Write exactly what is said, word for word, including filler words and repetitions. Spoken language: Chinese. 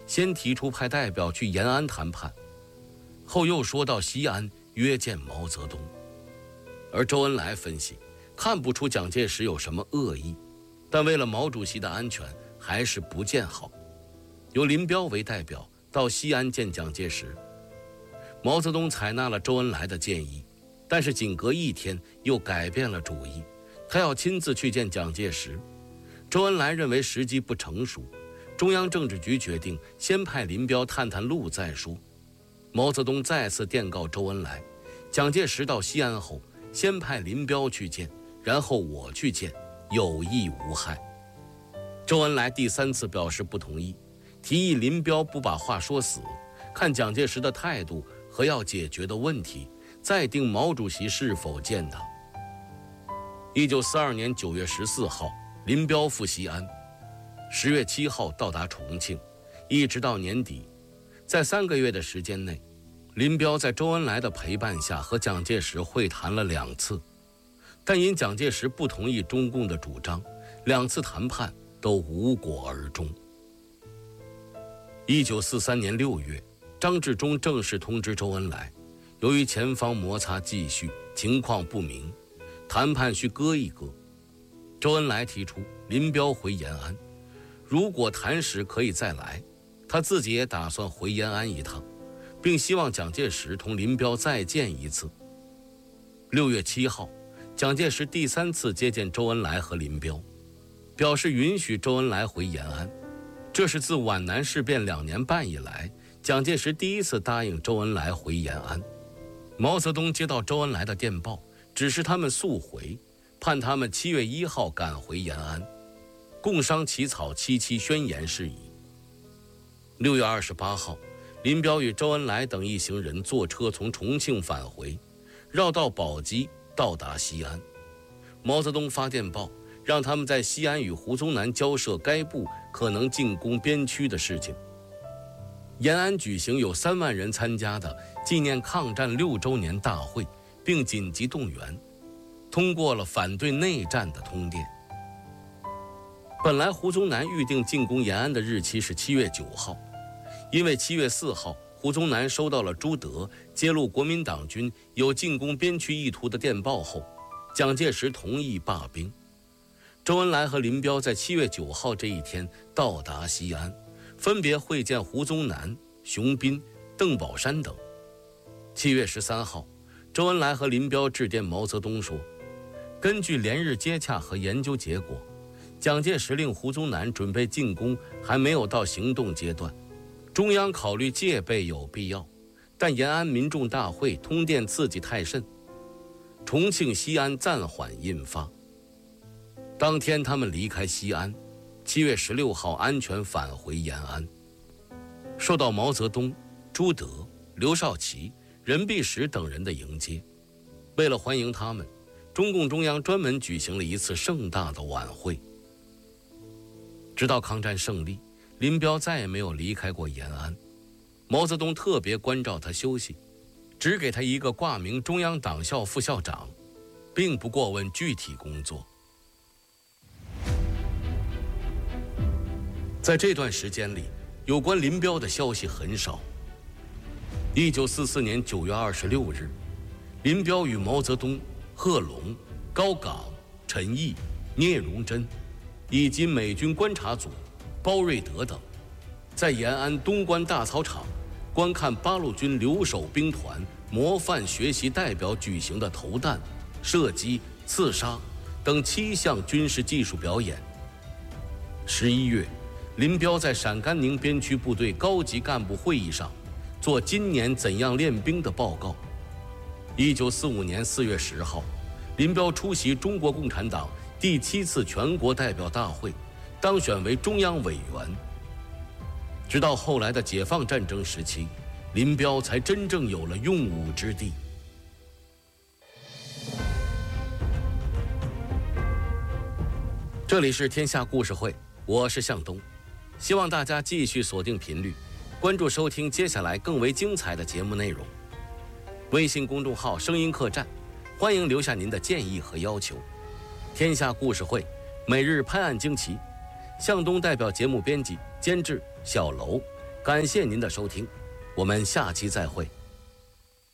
先提出派代表去延安谈判，后又说到西安约见毛泽东。而周恩来分析，看不出蒋介石有什么恶意，但为了毛主席的安全，还是不见好，由林彪为代表到西安见蒋介石。毛泽东采纳了周恩来的建议，但是仅隔一天又改变了主意，他要亲自去见蒋介石。周恩来认为时机不成熟，中央政治局决定先派林彪探探路再说。毛泽东再次电告周恩来，蒋介石到西安后，先派林彪去见，然后我去见，有益无害。周恩来第三次表示不同意，提议林彪不把话说死，看蒋介石的态度和要解决的问题，再定毛主席是否见他。一九四二年九月十四号，林彪赴西安，十月七号到达重庆，一直到年底，在三个月的时间内，林彪在周恩来的陪伴下和蒋介石会谈了两次，但因蒋介石不同意中共的主张，两次谈判都无果而终。一九四三年六月，张治中正式通知周恩来，由于前方摩擦继续，情况不明，谈判需搁一搁。周恩来提出林彪回延安，如果谈时可以再来，他自己也打算回延安一趟，并希望蒋介石同林彪再见一次。六月七号，蒋介石第三次接见周恩来和林彪，表示允许周恩来回延安。这是自皖南事变两年半以来，蒋介石第一次答应周恩来回延安。毛泽东接到周恩来的电报，指示他们速回，盼他们七月一号赶回延安，共商起草七七宣言事宜。六月二十八号，林彪与周恩来等一行人坐车从重庆返回，绕道宝鸡，到达西安。毛泽东发电报，让他们在西安与胡宗南交涉该部可能进攻边区的事情。延安举行有三万人参加的纪念抗战六周年大会，并紧急动员，通过了反对内战的通电。本来胡宗南预定进攻延安的日期是七月九号，因为七月四号胡宗南收到了朱德揭露国民党军有进攻边区意图的电报后，蒋介石同意罢兵。周恩来和林彪在七月九号这一天到达西安，分别会见胡宗南、熊斌、邓宝山等。七月十三号，周恩来和林彪致电毛泽东说，根据连日接洽和研究结果，蒋介石令胡宗南准备进攻还没有到行动阶段，中央考虑戒备有必要，但延安民众大会通电刺激太甚，重庆西安暂缓印发。当天他们离开西安，七月十六号安全返回延安，受到毛泽东、朱德、刘少奇、任弼时等人的迎接。为了欢迎他们，中共中央专门举行了一次盛大的晚会。直到抗战胜利，林彪再也没有离开过延安。毛泽东特别关照他休息，只给他一个挂名中央党校副校长，并不过问具体工作。在这段时间里，有关林彪的消息很少。一九四四年九月二十六日，林彪与毛泽东、贺龙、高岗、陈毅、聂荣臻以及美军观察组、包瑞德等，在延安东关大操场观看八路军留守兵团模范学习代表举行的投弹、射击、刺杀等七项军事技术表演。十一月，林彪在陕甘宁边区部队高级干部会议上做今年怎样练兵的报告。一九四五年四月十号，林彪出席中国共产党第七次全国代表大会，当选为中央委员。直到后来的解放战争时期，林彪才真正有了用武之地。这里是天下故事会，我是向东，希望大家继续锁定频率，关注收听接下来更为精彩的节目内容。微信公众号声音客栈，欢迎留下您的建议和要求。天下故事会每日拍案惊奇，向东代表节目编辑监制小楼， 感谢您的收听，我们下期再会。